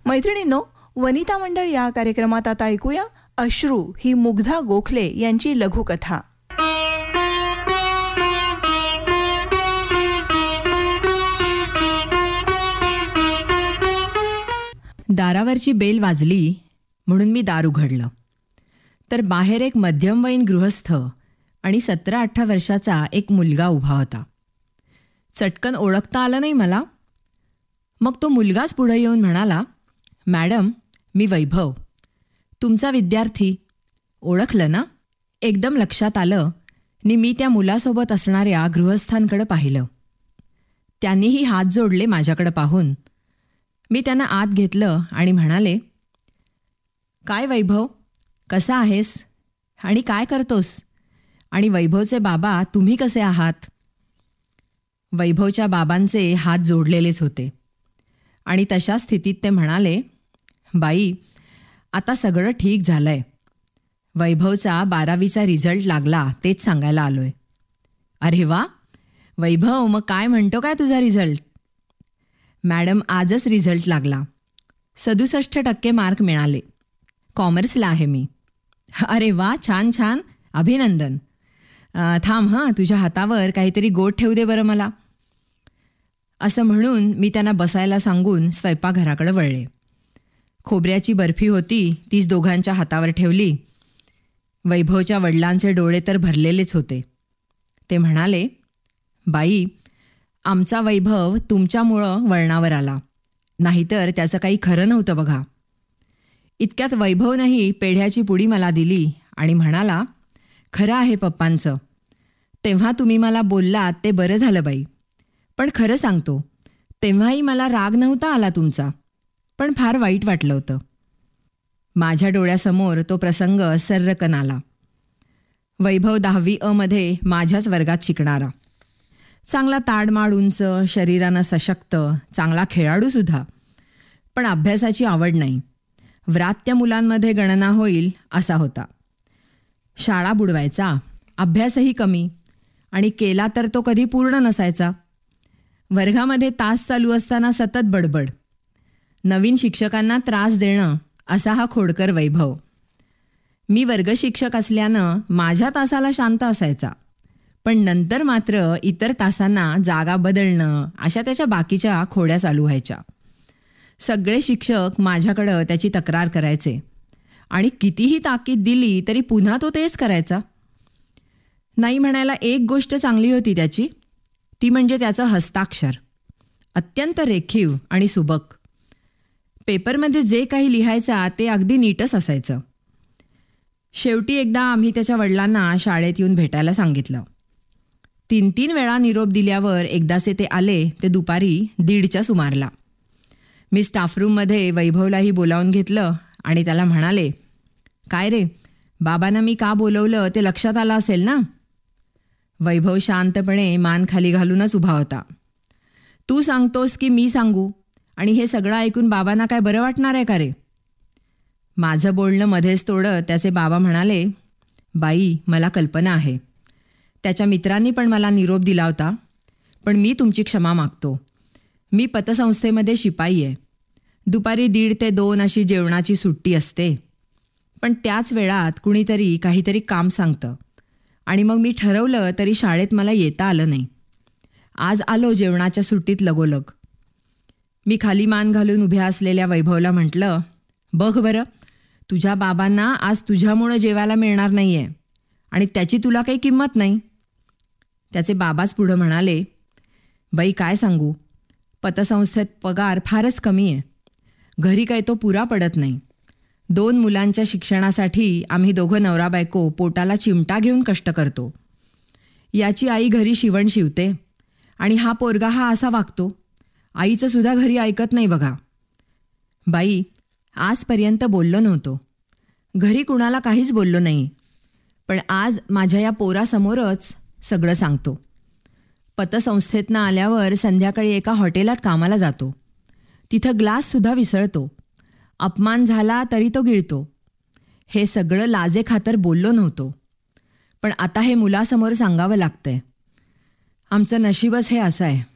मैत्रिणींनो, वनिता मंडळ या कार्यक्रमात आता ऐकूया अश्रू ही मुग्धा गोखले यांची लघुकथा. दारावरची बेल वाजली म्हणून मी दार उघडलं तर बाहेर एक मध्यमवयीन गृहस्थ आणि 17-18 वर्षाचा एक मुलगा उभा होता. चटकन ओळखता आलं नाही मला. मग तो मुलगाच पुढे येऊन म्हणाला, मॅडम, मी वैभव, तुमचा विद्यार्थी. ओळखलं ना? एकदम लक्षात आलं नि मी त्या मुलासोबत असणाऱ्या गृहस्थांकडे पाहिलं. त्यांनीही हात जोडले माझ्याकडे पाहून. मी त्यांना आत घेतलं आणि म्हणाले, काय वैभव, कसा आहेस आणि काय करतोस? आणि वैभवचे बाबा, तुम्ही कसे आहात? वैभवच्या बाबांचे हात जोडलेलेच होते आणि तशा स्थितीत ते म्हणाले, बाई, आता सगळं ठीक झालंय. वैभवचा 12वीचा रिझल्ट लागला तेच सांगायला आलोय. अरे वा वैभव, मग काय म्हणतो काय तुझा रिझल्ट? मॅडम, आजच रिझल्ट लागला. 67% मार्क मिळाले. कॉमर्सला आहे मी. अरे वा, छान छान, अभिनंदन. थांब हां, तुझ्या हातावर काहीतरी गोड ठेवू दे बरं मला. असं म्हणून मी त्यांना बसायला सांगून स्वयंपाकघराकडे वळले. खोबऱ्याची बर्फी होती, तीच दोघांच्या हातावर ठेवली. वैभवच्या वडिलांचे डोळे तर भरलेलेच होते. ते म्हणाले, बाई, आमचा वैभव तुमच्यामुळं वळणावर आला, नाहीतर त्याचं काही खरं नव्हतं बघा. इतक्यात वैभवनंही पेढ्याची पुडी मला दिली आणि म्हणाला, खरं आहे पप्पांचं. तेव्हा तुम्ही मला बोललात ते बरं झालं बाई. पण खरं सांगतो, तेव्हाही मला राग नव्हता आला तुमचा, पण फार वाईट वाटलं होतं. माझ्या डोळ्यासमोर तो प्रसंग सर्रकन आला. वैभव 10वी अ मध्ये माझ्याच वर्गात शिकणारा, चांगला ताडमाड उंच, शरीरानं सशक्त, चांगला खेळाडूसुद्धा, पण अभ्यासाची आवड नाही. व्रात्य मुलांमध्ये गणना होईल असा होता. शाळा बुडवायचा, अभ्यासही कमी, आणि केला तर तो कधी पूर्ण नसायचा. वर्गामध्ये तास चालू असताना सतत बडबड, नवीन शिक्षकांना त्रास देणं, असा हा खोडकर वैभव. मी वर्गशिक्षक असल्यानं माझ्या तासाला शांत असायचा, पण नंतर मात्र इतर तासांना जागा बदलणं, अशा त्याच्या बाकीच्या खोड्या चालू व्हायच्या. सगळे शिक्षक माझ्याकडं त्याची तक्रार करायचे आणि कितीही ताकीद दिली तरी पुन्हा तो तेच करायचा. नाही म्हणायला एक गोष्ट चांगली होती त्याची, ती म्हणजे त्याचं हस्ताक्षर. अत्यंत रेखीव आणि सुबक. पेपरमध्ये जे काही लिहायचा ते अगदी नीटच असायचं. शेवटी एकदा आम्ही त्याच्या वडिलांना शाळेत येऊन भेटायला सांगितलं. 3 वेळा निरोप दिल्यावर एकदाचे ते आले ते दुपारी 1:30च्या सुमारला. मी स्टाफरूममध्ये वैभवलाही बोलावून घेतलं आणि त्याला म्हणाले, काय रे, बाबांना मी का बोलवलं ते लक्षात आलं असेल ना? वैभव शांतपणे मान खाली घालूनच उभा होता. तू सांगतोस की मी सांगू? आणि हे सगळं ऐकून बाबांना काय बरं वाटणार आहे का रे? माझं बोलणं मध्येच तोडत त्याचे बाबा म्हणाले, बाई, मला कल्पना आहे. त्याच्या मित्रांनी पण मला निरोप दिला होता, पण मी तुमची क्षमा मागतो. मी पतसंस्थेमध्ये शिपाई आहे. दुपारी 1:30 ते 2 अशी जेवणाची सुट्टी असते, पण त्याच वेळात कुणीतरी काहीतरी काम सांगतं आणि मग मी ठरवलं तरी शाळेत मला येता आलं नाही. आज आलो जेवणाच्या सुट्टीत लगोलग. मी खाली मान घालून उभ्या असलेल्या वैभवला म्हटलं, बघ बरं, तुझ्या बाबांना आज तुझ्यामुळं जेवायला मिळणार नाही आहे आणि त्याची तुला काही किंमत नाही. त्याचे बाबाच पुढं म्हणाले, बाई, काय सांगू, पतसंस्थेत पगार फारच कमी आहे. घरी काय तो पुरा पडत नाही. 2 मुलांच्या शिक्षणासाठी आम्ही दोघं नवरा बायको पोटाला चिमटा घेऊन कष्ट करतो. याची आई घरी शिवण शिवते आणि हा पोरगा हा असा वागतो. आईचं सुद्धा घरी ऐकत नाही बघा. बाई, आजपर्यंत बोललो नव्हतो, घरी कुणाला काहीच बोललो नाही, पण आज माझ्या या पोरासमोरच सगळं सांगतो. पतसंस्थेतनं आल्यावर संध्याकाळी एका हॉटेलात कामाला जातो. तिथं ग्लाससुद्धा विसळतो. अपमान झाला तरी तो गिळतो. हे सगळं लाजेखातर बोललो नव्हतो, पण आता हे मुलासमोर सांगावं लागतंय. आमचं नशीबच हे असं आहे.